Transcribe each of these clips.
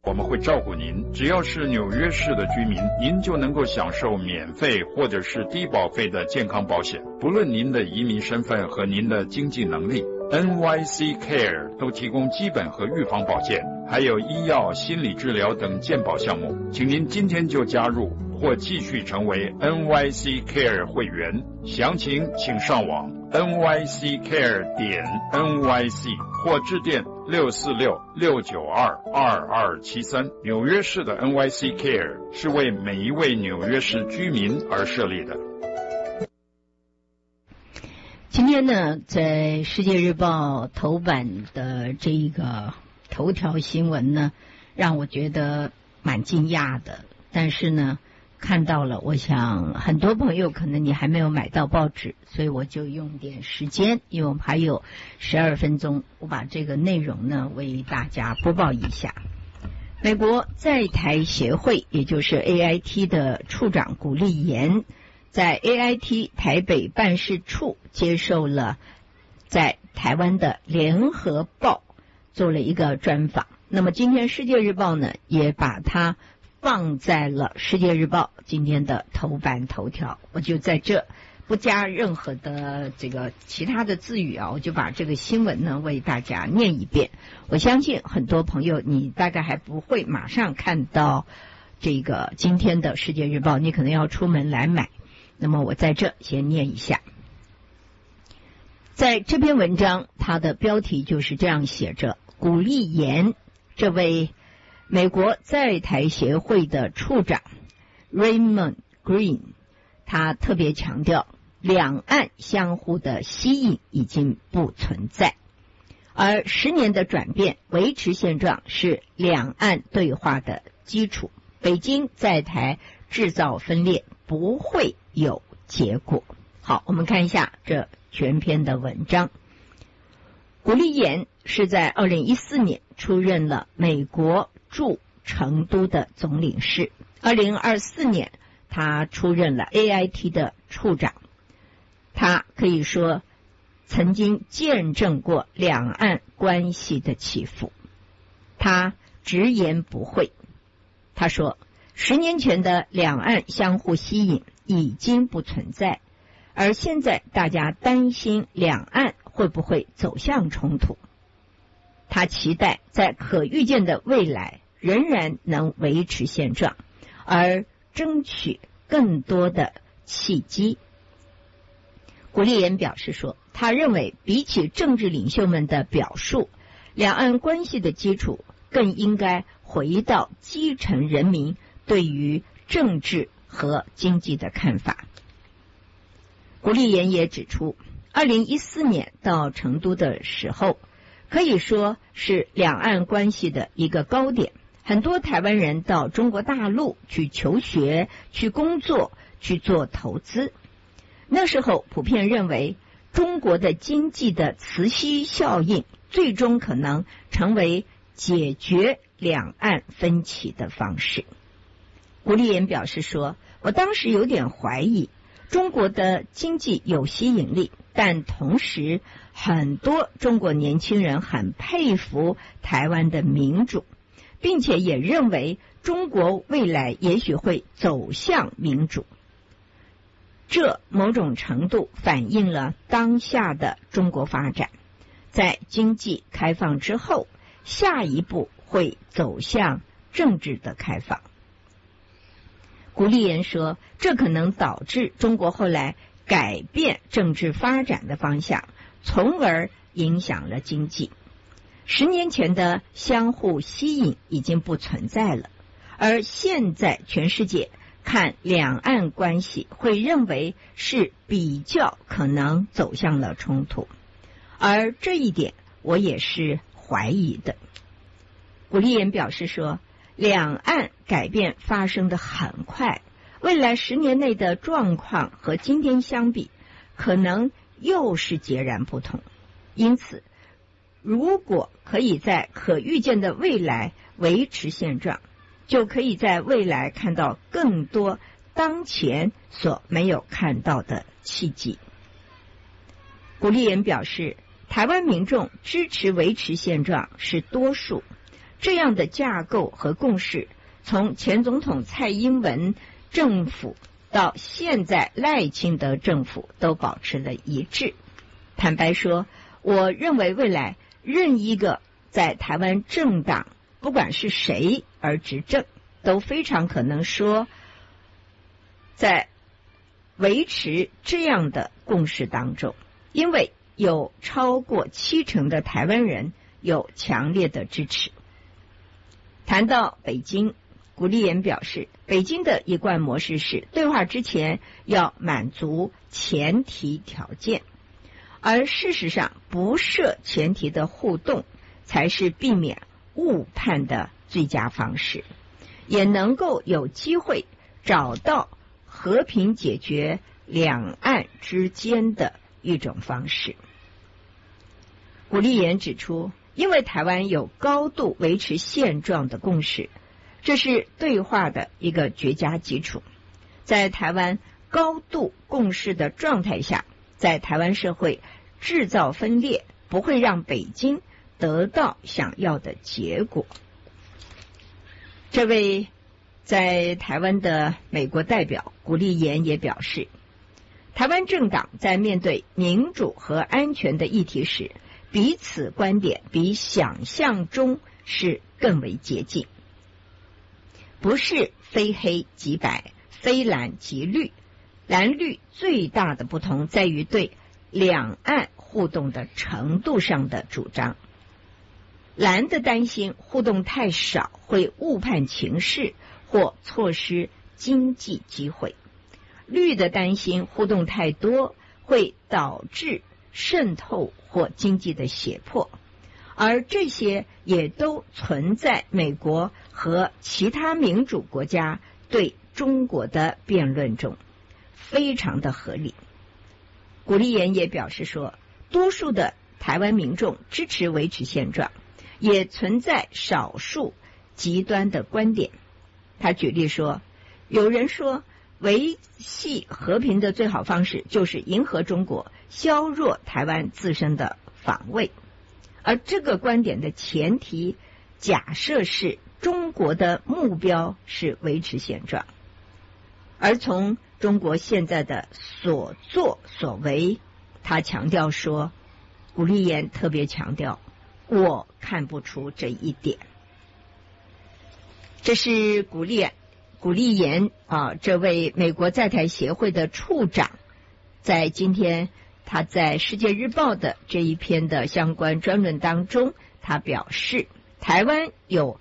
我们会照顾您，只要是纽约市的居民，您就能够享受免费或者是低保费的健康保险，不论您的移民身份和您的经济能力。NYC Care 都提供基本和预防保健，还有医药、心理治疗等健保项目，请您今天就加入或继续成为 NYC Care 会员，详情请上网 nyccare.nyc 或致电646-692-2273。纽约市的 NYC Care 是为每一位纽约市居民而设立的。 今天呢，在世界日报头版的这个头条新闻呢，让我觉得蛮惊讶的。但是呢，看到了，我想很多朋友可能你还没有买到报纸，所以我就用点时间，因为我们还有12分钟，我把这个内容呢为大家播报一下。美国在台协会，也就是 AIT 的处长古立言，在 AIT 台北办事处接受了在台湾的联合报做了一个专访。那么今天世界日报呢也把它放在了世界日报今天的头版头条。我就在这不加任何的这个其他的字语啊，我就把这个新闻呢为大家念一遍。我相信很多朋友你大概还不会马上看到这个今天的世界日报，你可能要出门来买。那么我在这先念一下，在这篇文章它的标题就是这样写着：古立言这位美国在台协会的处长 Raymond Green， 他特别强调两岸相互的吸引已经不存在，而10年的转变维持现状是两岸对话的基础。北京在台制造分裂不会有结果。好，我们看一下这全篇的文章。古立言是在2014年出任了美国驻成都的总领事，2024年他出任了 AIT 的处长。他可以说曾经见证过两岸关系的起伏。他直言不讳，他说10年前的两岸相互吸引已经不存在，而现在大家担心两岸会不会走向冲突。他期待在可预见的未来仍然能维持现状，而争取更多的契机。古立言表示说，他认为比起政治领袖们的表述，两岸关系的基础更应该回到基层人民对于政治和经济的看法。古立言也指出，2014年到成都的时候，可以说是两岸关系的一个高点。很多台湾人到中国大陆去求学、去工作、去做投资。那时候普遍认为，中国的经济的磁吸效应最终可能成为解决两岸分歧的方式。古立言表示说，我当时有点怀疑中国的经济有吸引力，但同时很多中国年轻人很佩服台湾的民主，并且也认为中国未来也许会走向民主。这某种程度反映了当下的中国发展，在经济开放之后，下一步会走向政治的开放。古立言说，这可能导致中国后来改变政治发展的方向，从而影响了经济。10年前的相互吸引已经不存在了，而现在全世界看两岸关系会认为是比较可能走向了冲突，而这一点我也是怀疑的。古立言表示说，两岸改变发生得很快，未来10年内的状况和今天相比，可能又是截然不同。因此，如果可以在可预见的未来维持现状，就可以在未来看到更多当前所没有看到的契机。古立言表示，台湾民众支持维持现状是多数， 这样的架构和共识，从前总统蔡英文政府到现在赖清德政府都保持了一致。坦白说，我认为未来任一个在台湾政党，不管是谁而执政，都非常可能说，在维持这样的共识当中，因为有超过70%的台湾人有强烈的支持。谈到北京，古立言表示，北京的一贯模式是对话之前要满足前提条件，而事实上不设前提的互动才是避免误判的最佳方式，也能够有机会找到和平解决两岸之间的一种方式。古立言指出，因为台湾有高度维持现状的共识，这是对话的一个绝佳基础。在台湾高度共识的状态下，在台湾社会制造分裂，不会让北京得到想要的结果。这位在台湾的美国代表古立言也表示，台湾政党在面对民主和安全的议题时，彼此观点比想象中是更为接近，不是非黑即白，非蓝即绿。蓝绿最大的不同在于对两岸互动的程度上的主张。蓝的担心互动太少会误判情势或错失经济机会，绿的担心互动太多会导致渗透或经济的胁迫，而这些也都存在美国和其他民主国家对中国的辩论中，非常的合理。古立言也表示说，多数的台湾民众支持维持现状，也存在少数极端的观点。他举例说，有人说维系和平的最好方式就是迎合中国，削弱台湾自身的防卫，而这个观点的前提假设是中国的目标是维持现状，而从中国现在的所作所为，他强调说，古立言特别强调，我看不出这一点。这是古立言这位美国在台协会的处长，在今天他在《世界日报》的这一篇的相关专论当中，他表示，台湾有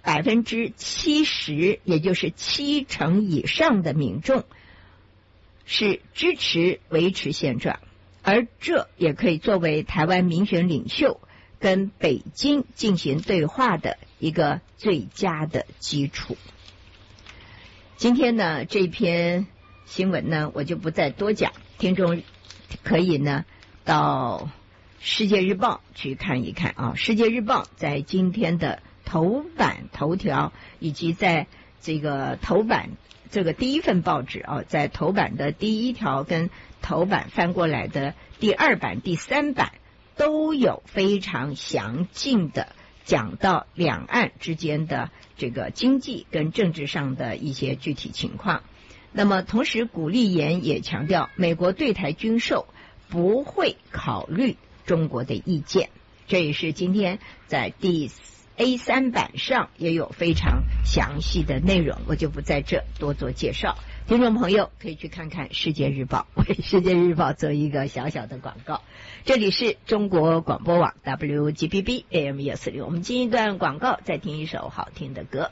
70%，也就是70%以上的民众是支持维持现状，而这也可以作为台湾民选领袖跟北京进行对话的一个最佳的基础。今天呢，这篇新闻呢，我就不再多讲，听众可以呢到世界日报去看一看啊。世界日报在今天的头版头条，以及在这个头版这个第一份报纸在头版的第一条跟头版翻过来的第2版、第3版都有非常详尽的讲到两岸之间的这个经济跟政治上的一些具体情况。那么同时古立言也强调，美国对台军售不会考虑中国的意见，这也是今天在第A3 版上也有非常详细的内容，我就不在这多做介绍。听众朋友可以去看看《世界日报》，为《世界日报》做一个小小的广告。这里是中国广播网 WGBB AM 146，我们进一段广告，再听一首好听的歌。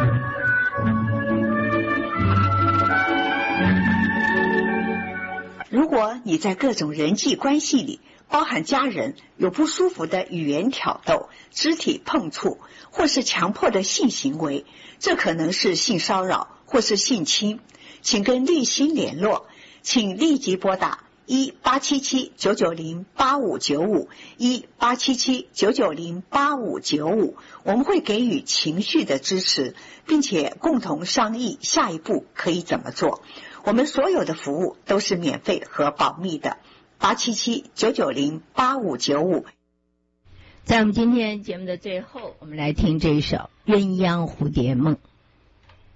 如果你在各种人际关系里，包含家人，有不舒服的语言挑逗、肢体碰触或是强迫的性行为，这可能是性骚扰或是性侵，请跟立新联络，请立即拨打1877-990-8595 1877-990-8595，我们会给予情绪的支持，并且共同商议下一步可以怎么做。我们所有的服务都是免费和保密的。877-990-8595。 在我们今天节目的最后，我们来听这一首《鸳鸯蝴蝶梦》。